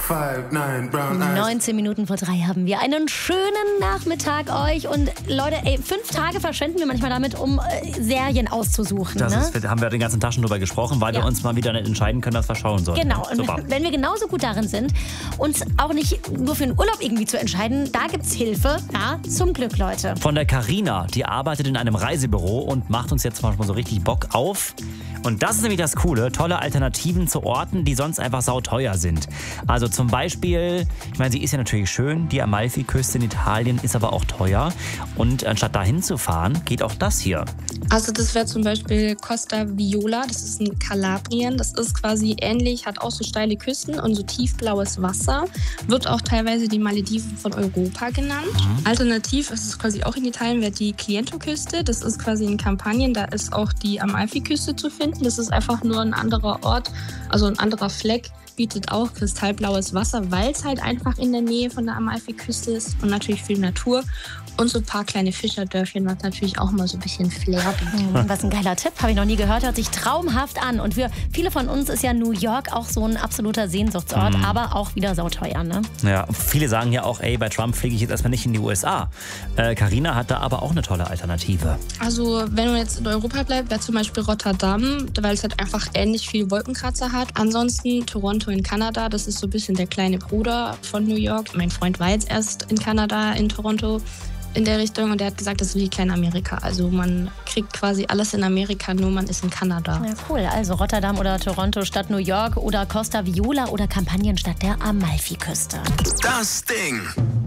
19 Minuten vor 3 haben wir einen schönen Nachmittag euch. Und Leute, 5 Tage verschwenden wir manchmal damit, um Serien auszusuchen. Haben wir den ganzen Tag schon drüber gesprochen, weil wir uns mal wieder nicht entscheiden können, was wir schauen sollen. Genau, und wenn wir genauso gut darin sind, uns auch nicht nur für den Urlaub irgendwie zu entscheiden, da gibt's Hilfe. Ja, zum Glück, Leute. Von der Carina, die arbeitet in einem Reisebüro und macht uns jetzt manchmal so richtig Bock auf. Und das ist nämlich das Coole, tolle Alternativen zu Orten, die sonst einfach sauteuer sind. Also zum Beispiel, ich meine, sie ist ja natürlich schön, die Amalfiküste in Italien ist aber auch teuer. Und anstatt dahin zu fahren, geht auch das hier. Also das wäre zum Beispiel Costa Viola, das ist in Kalabrien. Das ist quasi ähnlich, hat auch so steile Küsten und so tiefblaues Wasser. Wird auch teilweise die Malediven von Europa genannt. Alternativ ist es quasi auch in Italien, wäre die Chiento-Küste. Das ist quasi in Kampanien, da ist auch die Amalfiküste zu finden. Das ist einfach nur ein anderer Ort, also ein anderer Fleck. Bietet auch kristallblaues Wasser, weil es halt einfach in der Nähe von der Amalfiküste ist und natürlich viel Natur und so ein paar kleine Fischerdörfchen, was natürlich auch mal so ein bisschen Flair bietet. Was ein geiler Tipp, habe ich noch nie gehört, hört sich traumhaft an. Und für viele von uns ist ja New York auch so ein absoluter Sehnsuchtsort, aber auch wieder sauteuer, ne? Ja, viele sagen ja auch, bei Trump fliege ich jetzt erstmal nicht in die USA. Carina hat da aber auch eine tolle Alternative. Also wenn man jetzt in Europa bleibt, wäre zum Beispiel Rotterdam, weil es halt einfach ähnlich viel Wolkenkratzer hat. Ansonsten Toronto in Kanada, das ist so ein bisschen der kleine Bruder von New York. Mein Freund war jetzt erst in Kanada, in Toronto, in der Richtung, und der hat gesagt, das ist wie Klein-Amerika. Also man kriegt quasi alles in Amerika, nur man ist in Kanada. Ja, cool. Also Rotterdam oder Toronto statt New York oder Costa Viola oder Kampanien statt der Amalfiküste. Das Ding.